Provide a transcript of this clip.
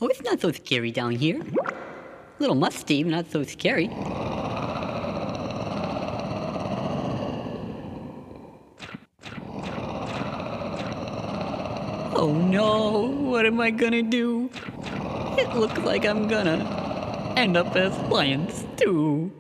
Oh, it's not so scary down here. A little musty, but not so scary. Oh no, what am I gonna do? It looks like I'm gonna end up as lion stew.